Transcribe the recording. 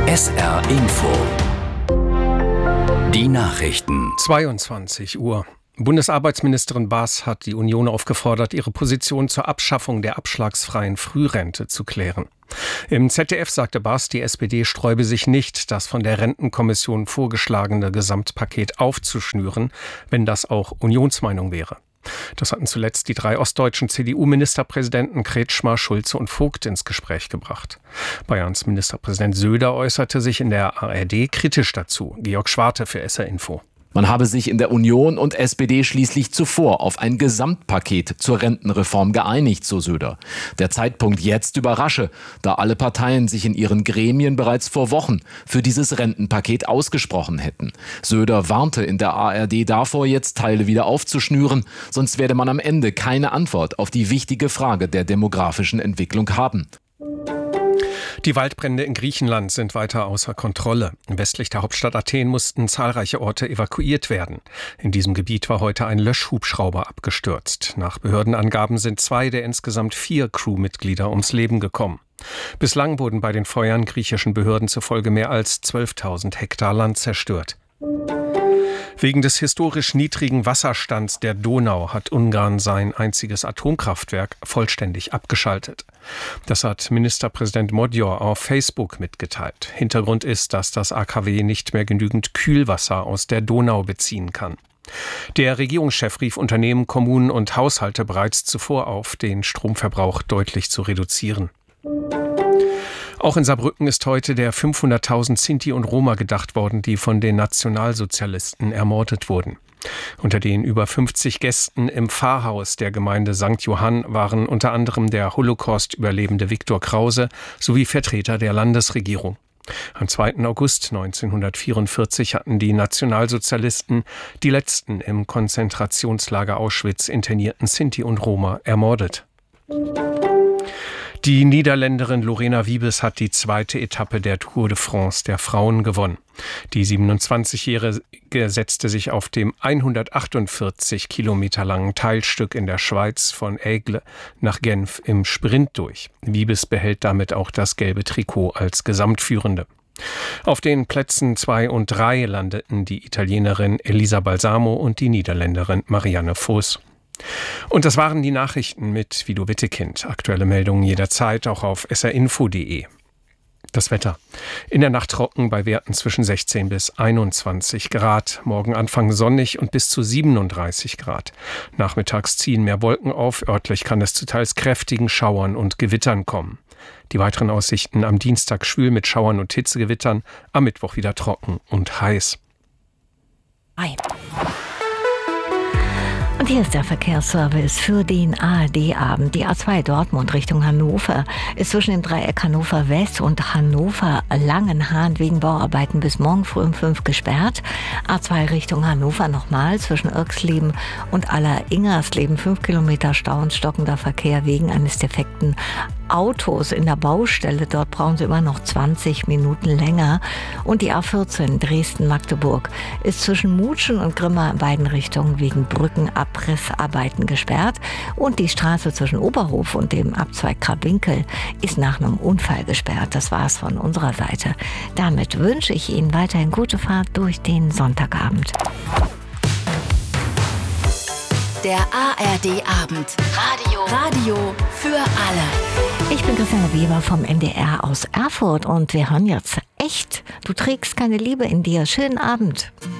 SR Info. Die Nachrichten. 22 Uhr. Bundesarbeitsministerin Baas hat die Union aufgefordert, ihre Position zur Abschaffung der abschlagsfreien Frührente zu klären. Im ZDF sagte Baas, die SPD sträube sich nicht, das von der Rentenkommission vorgeschlagene Gesamtpaket aufzuschnüren, wenn das auch Unionsmeinung wäre. Das hatten zuletzt die 3 ostdeutschen CDU-Ministerpräsidenten Kretschmer, Schulze und Vogt ins Gespräch gebracht. Bayerns Ministerpräsident Söder äußerte sich in der ARD kritisch dazu. Georg Schwarte für SR Info. Man habe sich in der Union und SPD schließlich zuvor auf ein Gesamtpaket zur Rentenreform geeinigt, so Söder. Der Zeitpunkt jetzt überrasche, da alle Parteien sich in ihren Gremien bereits vor Wochen für dieses Rentenpaket ausgesprochen hätten. Söder warnte in der ARD davor, jetzt Teile wieder aufzuschnüren, sonst werde man am Ende keine Antwort auf die wichtige Frage der demografischen Entwicklung haben. Die Waldbrände in Griechenland sind weiter außer Kontrolle. Westlich der Hauptstadt Athen mussten zahlreiche Orte evakuiert werden. In diesem Gebiet war heute ein Löschhubschrauber abgestürzt. Nach Behördenangaben sind 2 der insgesamt 4 Crewmitglieder ums Leben gekommen. Bislang wurden bei den Feuern griechischen Behörden zufolge mehr als 12.000 Hektar Land zerstört. Wegen des historisch niedrigen Wasserstands der Donau hat Ungarn sein einziges Atomkraftwerk vollständig abgeschaltet. Das hat Ministerpräsident Magyar auf Facebook mitgeteilt. Hintergrund ist, dass das AKW nicht mehr genügend Kühlwasser aus der Donau beziehen kann. Der Regierungschef rief Unternehmen, Kommunen und Haushalte bereits zuvor auf, den Stromverbrauch deutlich zu reduzieren. Auch in Saarbrücken ist heute der 500.000 Sinti und Roma gedacht worden, die von den Nationalsozialisten ermordet wurden. Unter den über 50 Gästen im Pfarrhaus der Gemeinde St. Johann waren unter anderem der Holocaust-Überlebende Viktor Krause sowie Vertreter der Landesregierung. Am 2. August 1944 hatten die Nationalsozialisten die letzten im Konzentrationslager Auschwitz internierten Sinti und Roma ermordet. Die Niederländerin Lorena Wiebes hat die 2. Etappe der Tour de France der Frauen gewonnen. Die 27-Jährige setzte sich auf dem 148 Kilometer langen Teilstück in der Schweiz von Aigle nach Genf im Sprint durch. Wiebes behält damit auch das gelbe Trikot als Gesamtführende. Auf den Plätzen 2 und 3 landeten die Italienerin Elisa Balsamo und die Niederländerin Marianne Vos. Und das waren die Nachrichten mit Vido Wittekind. Aktuelle Meldungen jederzeit auch auf srinfo.de. Das Wetter. In der Nacht trocken bei Werten zwischen 16 bis 21 Grad. Morgen Anfang sonnig und bis zu 37 Grad. Nachmittags ziehen mehr Wolken auf. Örtlich kann es zu teils kräftigen Schauern und Gewittern kommen. Die weiteren Aussichten: am Dienstag schwül mit Schauern und Hitzegewittern. Am Mittwoch wieder trocken und heiß. Und hier ist der Verkehrsservice für den ARD-Abend. Die A2 Dortmund Richtung Hannover ist zwischen dem Dreieck Hannover West und Hannover Langenhahn wegen Bauarbeiten bis morgen früh um 5 gesperrt. A2 Richtung Hannover nochmal zwischen Irxleben und Aller-Ingersleben 5 Kilometer Stau und stockender Verkehr wegen eines defekten Autos in der Baustelle. Dort brauchen sie immer noch 20 Minuten länger. Und die A14 Dresden-Magdeburg ist zwischen Mutschen und Grimma in beiden Richtungen wegen Brückenabrissarbeiten gesperrt. Und die Straße zwischen Oberhof und dem Abzweig Krabwinkel ist nach einem Unfall gesperrt. Das war's von unserer Seite. Damit wünsche ich Ihnen weiterhin gute Fahrt durch den Sonntagabend. Der ARD-Abend. Radio für alle. Ich bin Christiane Weber vom NDR aus Erfurt und wir hören jetzt Echt, du trägst keine Liebe in dir. Schönen Abend.